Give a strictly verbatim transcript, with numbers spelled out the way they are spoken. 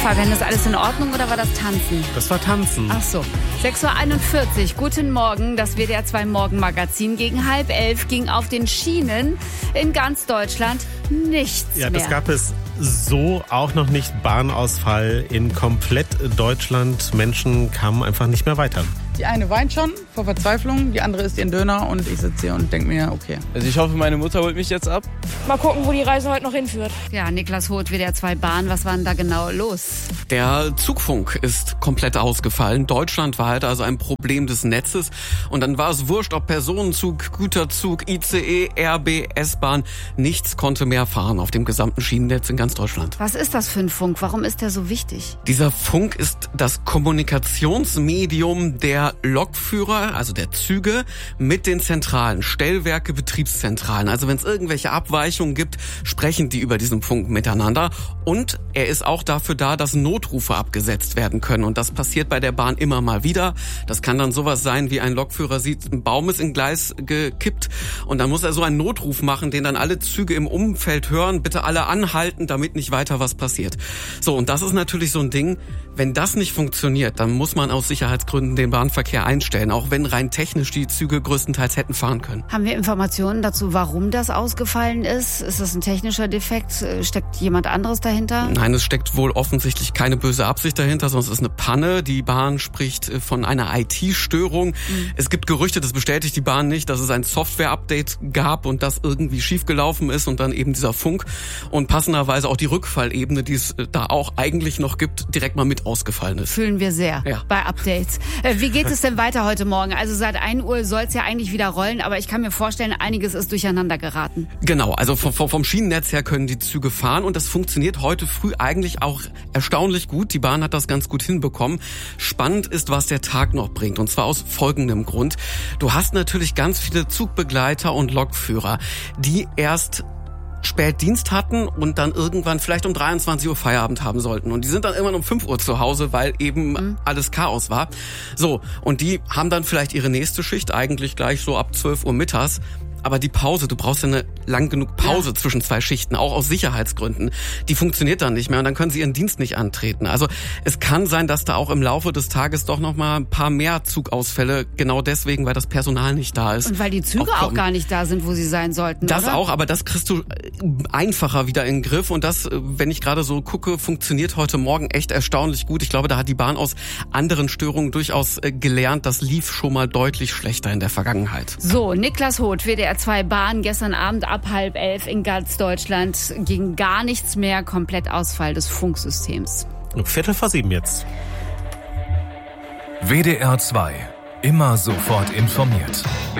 Fabian, ist alles in Ordnung oder war das Tanzen? Das war Tanzen. Ach so. sechs Uhr einundvierzig, guten Morgen. Das W D R zwei Morgenmagazin. Gegen halb elf ging auf den Schienen in ganz Deutschland nichts Ja, mehr. das gab es so auch noch nicht. Bahnausfall in komplett Deutschland. Menschen kamen einfach nicht mehr weiter. Die eine weint schon vor Verzweiflung, die andere isst ihren Döner und ich sitze hier und denke mir, okay. Also ich hoffe, meine Mutter holt mich jetzt ab. Mal gucken, wo die Reise heute noch hinführt. Ja, Niklas Hoth, W D R zwei Bahn, was war denn da genau los? Der Zugfunk ist komplett ausgefallen. Deutschlandweit, also ein Problem des Netzes. Und dann war es wurscht, ob Personenzug, Güterzug, I C E, R B, S-Bahn. Nichts konnte mehr fahren auf dem gesamten Schienennetz in ganz Deutschland. Was ist das für ein Funk? Warum ist der so wichtig? Dieser Funk ist das Kommunikationsmedium der Lokführer, also der Züge, mit den Zentralen, Stellwerke, Betriebszentralen. Also wenn es irgendwelche Abweichungen gibt, sprechen die über diesen Funk miteinander. Und er ist auch dafür da, dass Notrufe abgesetzt werden können. Und das passiert bei der Bahn immer mal wieder. Das kann dann sowas sein, wie ein Lokführer sieht, ein Baum ist in Gleis gekippt. Und dann muss er so einen Notruf machen, den dann alle Züge im Umfeld hören. Bitte alle anhalten, damit nicht weiter was passiert. So, und das ist natürlich so ein Ding, wenn das nicht funktioniert, dann muss man aus Sicherheitsgründen den Bahnverkehr einstellen, auch wenn rein technisch die Züge größtenteils hätten fahren können. Haben wir Informationen dazu, warum das ausgefallen ist? Ist das ein technischer Defekt? Steckt jemand anderes dahinter? Nein, es steckt wohl offensichtlich keine böse Absicht dahinter, sondern es ist eine Panne. Die Bahn spricht von einer I T-Störung. Mhm. Es gibt Gerüchte, das bestätigt die Bahn nicht, dass es ein Software-Update gab und das irgendwie schiefgelaufen ist und dann eben dieser Funk und passenderweise auch die Rückfallebene, die es da auch eigentlich noch gibt, direkt mal mit ausgefallen ist. Fühlen wir sehr ja. bei Updates. Wie geht es denn weiter heute Morgen? Also seit ein Uhr soll es ja eigentlich wieder rollen, aber ich kann mir vorstellen, einiges ist durcheinander geraten. Genau, also vom, vom Schienennetz her können die Züge fahren und das funktioniert heute früh eigentlich auch erstaunlich gut. Die Bahn hat das ganz gut hinbekommen. Spannend ist, was der Tag noch bringt und zwar aus folgendem Grund. Du hast natürlich ganz viele Zugbegleiter und Lokführer, die erst spät Dienst hatten und dann irgendwann vielleicht um dreiundzwanzig Uhr Feierabend haben sollten. Und die sind dann irgendwann um fünf Uhr zu Hause, weil eben mhm. alles Chaos war. So, und die haben dann vielleicht ihre nächste Schicht, eigentlich gleich so ab zwölf Uhr mittags. Aber die Pause, du brauchst ja eine lang genug Pause ja. zwischen zwei Schichten, auch aus Sicherheitsgründen. Die funktioniert dann nicht mehr und dann können sie ihren Dienst nicht antreten. Also es kann sein, dass da auch im Laufe des Tages doch noch mal ein paar mehr Zugausfälle, genau deswegen, weil das Personal nicht da ist. Und weil die Züge auch, auch gar nicht da sind, wo sie sein sollten, Das oder? auch, aber das kriegst du einfacher wieder in den Griff. Und das, wenn ich gerade so gucke, funktioniert heute Morgen echt erstaunlich gut. Ich glaube, da hat die Bahn aus anderen Störungen durchaus gelernt. Das lief schon mal deutlich schlechter in der Vergangenheit. So, Niklas Hoth, W D R zwei Bahn, gestern Abend ab halb elf in ganz Deutschland ging gar nichts mehr, Komplettausfall des Funksystems. Viertel vor sieben jetzt. W D R zwei, immer sofort informiert.